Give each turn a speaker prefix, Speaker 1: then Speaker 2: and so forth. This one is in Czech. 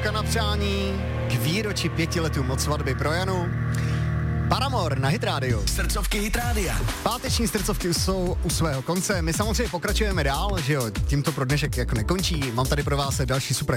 Speaker 1: srdcovka na přání k výročí 5 letům od svatby pro Janu. Paramore na Hit Radio.
Speaker 2: Srdcovky Hit Rádia.
Speaker 1: Páteční srdcovky jsou u svého konce. My samozřejmě pokračujeme dál, že jo, tímto pro dnešek jako nekončí. Mám tady pro vás další super